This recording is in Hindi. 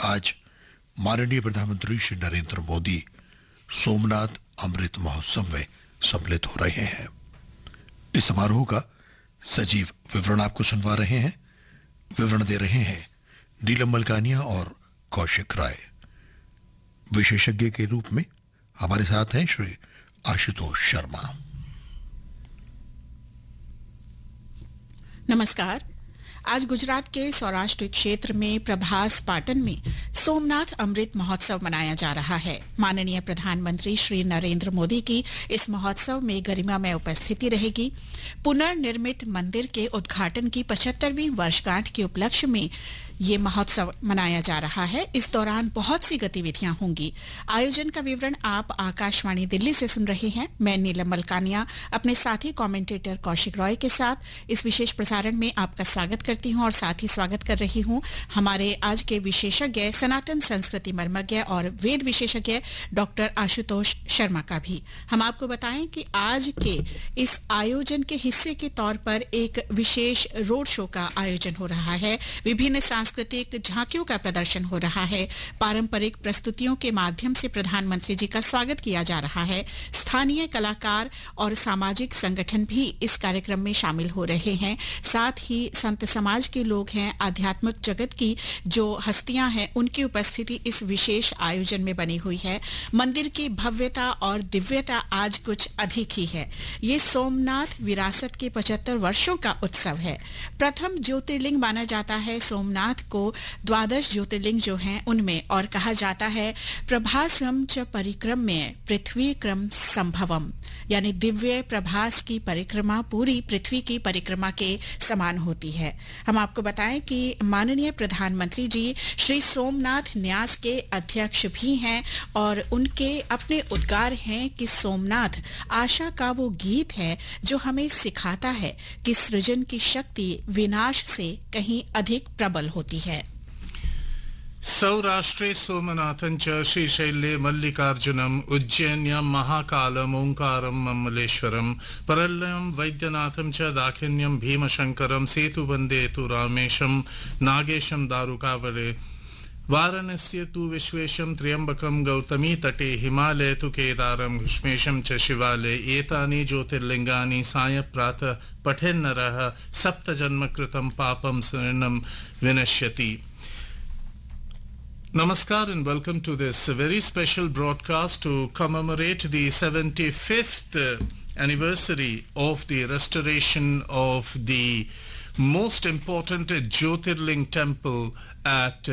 आज माननीय प्रधानमंत्री श्री नरेंद्र मोदी सोमनाथ अमृत महोत्सव में सम्मिलित हो रहे हैं। इस समारोह का सजीव विवरण आपको सुनवा रहे हैं। विवरण दे रहे हैं नीलम मलकानिया और कौशिक राय। विशेषज्ञ के रूप में हमारे साथ हैं श्री आशुतोष शर्मा। नमस्कार। आज गुजरात के सौराष्ट्र क्षेत्र में प्रभास पाटन में सोमनाथ अमृत महोत्सव मनाया जा रहा है। माननीय प्रधानमंत्री श्री नरेंद्र मोदी की इस महोत्सव में गरिमामय उपस्थिति रहेगी। पुनर्निर्मित मंदिर के उद्घाटन की 75वीं वर्षगांठ के उपलक्ष्य में ये महोत्सव मनाया जा रहा है। इस दौरान बहुत सी गतिविधियां होंगी। आयोजन का विवरण आप आकाशवाणी दिल्ली से सुन रहे हैं। मैं नीलम मलकानिया अपने साथी कमेंटेटर कौशिक रॉय के साथ इस विशेष प्रसारण में आपका स्वागत करती हूं और साथ ही स्वागत कर रही हूं हमारे आज के विशेषज्ञ सनातन संस्कृति मर्मज्ञ और वेद विशेषज्ञ डॉक्टर आशुतोष शर्मा का भी। हम आपको बताएं कि आज के इस आयोजन के हिस्से के तौर पर एक विशेष रोड शो का आयोजन हो रहा है। विभिन्न सांस्कृतिक झांकियों का प्रदर्शन हो रहा है। पारंपरिक प्रस्तुतियों के माध्यम से प्रधानमंत्री जी का स्वागत किया जा रहा है। स्थानीय कलाकार और सामाजिक संगठन भी इस कार्यक्रम में शामिल हो रहे हैं। साथ ही संत समाज के लोग हैं, आध्यात्मिक जगत की जो हस्तियां हैं, उनकी उपस्थिति इस विशेष आयोजन में बनी हुई है। मंदिर की भव्यता और दिव्यता आज कुछ अधिक ही है। ये सोमनाथ विरासत के 75 वर्षों का उत्सव है। प्रथम ज्योतिर्लिंग माना जाता है सोमनाथ को 12 ज्योतिर्लिंग जो हैं उनमें, और कहा जाता है प्रभासम च परिक्रम्य पृथ्वी क्रम संभवम, यानी दिव्य प्रभास की परिक्रमा पूरी पृथ्वी की परिक्रमा के समान होती है। हम आपको बताएं कि माननीय प्रधानमंत्री जी श्री सोमनाथ न्यास के अध्यक्ष भी हैं और उनके अपने उद्गार हैं कि सोमनाथ आशा का वो गीत है जो हमें सिखाता है कि सृजन की शक्ति विनाश से कहीं अधिक प्रबल होती है। सौराष्ट्रे सोमनाथं च श्रीशैले मल्लिकार्जुनम् उज्जैन्यां महाकालम् ओंकारं ममलेश्वरं परल्यं वैद्यनाथं च दाक्षिण्यं भीमशंकरं सेतुबन्धे तु रामेशं नागेशं दारुकावरे वाराणस्य तु विश्वेशं त्र्यंबकं गौतमी तटे हिमालये तु केदारं घृष्मेशं च शिवालये एतानि ज्योतिर्लिंगानि सायं प्रातः पठेन्नरः सप्तजन्मकृतं पापं स्वर्णं विनश्यति। Namaskar and welcome to this very special broadcast to commemorate the 75th anniversary of the restoration of the most important Jyotirling temple at